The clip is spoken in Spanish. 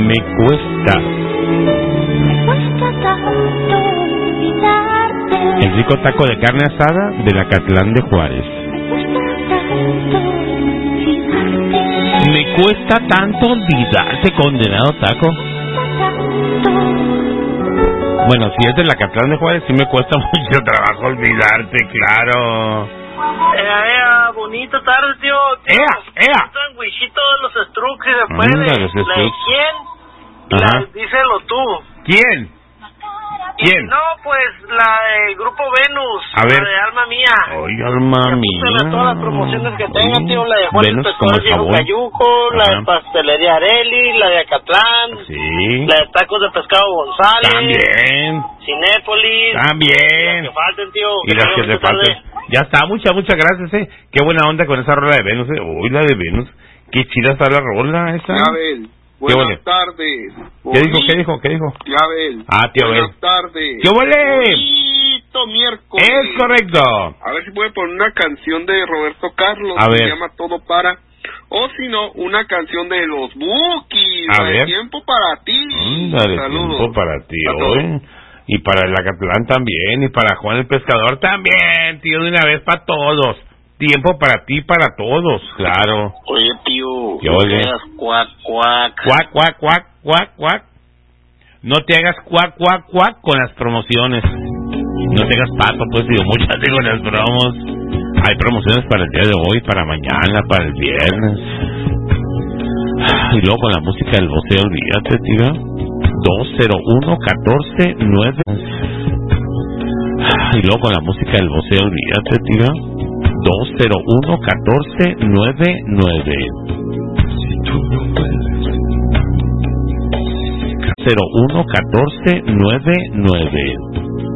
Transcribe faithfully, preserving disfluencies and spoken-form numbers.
Me cuesta. Me cuesta tanto olvidarte. El rico taco de carne asada de la Acatlán de Juárez. Me cuesta tanto olvidarte. Me cuesta tanto olvidarte, condenado taco. Bueno, si es de la Acatlán de Juárez, sí me cuesta mucho trabajo olvidarte, claro. Ea, ea, bonita tarde, tío. tío ¡Ea, ea! Un sandwichito de los Strux, si se puede. Anda, los ¿La de Strux. quién? Ajá. La, díselo tú. ¿Quién? ¿Quién? No, pues la del Grupo Venus. A ver. La de Alma Mía. Ay, alma Ya mía. puse todas las promociones que tenga, tío. La de Juan Venus el como Pescador el Diego jabón. Cayuco, la Ajá. de Pastelería Areli, la de Acatlán, Sí. la de Tacos de Pescado González. También. Cinépolis. También. Las que falten, tío. Y las que tenga te bonita tarde. faltan. Ya está, muchas, muchas gracias, eh. Qué buena onda con esa rola de Venus, eh. Uy, la de Venus. Qué chida está la rola esa. Abel, buenas huele? tardes. ¿Qué dijo, qué dijo, qué dijo? Tío Abel. Ah, tío Abel. Buenas tardes. ¿Qué huele? Bonito miércoles. Es correcto. A ver si puede poner una canción de Roberto Carlos. A que ver. se llama Todo Para. O si no, una canción de los Bukis. A la de ver. Tiempo para ti. Dale Saludos. tiempo para ti A todos. hoy. Y para el Acatlán también. Y para Juan el Pescador también. Tío, de una vez para todos. Tiempo para ti, para todos. Claro. Oye, tío. ¿Qué ole? Cuac, cuac. Cuac, cuac, cuac, cuac, cuac. No te hagas cuac, cuac, cuac con las promociones. No te hagas pato, pues, digo, muchas digo las promos. Hay promociones para el día de hoy, para mañana, para el viernes. Y luego con la música del voceo, olvídate, tío. dos cero uno catorce nueve. Y luego con la música del voceo, olvídate, tío. dos cero uno catorce nueve nueve. cero uno catorce nueve nueve.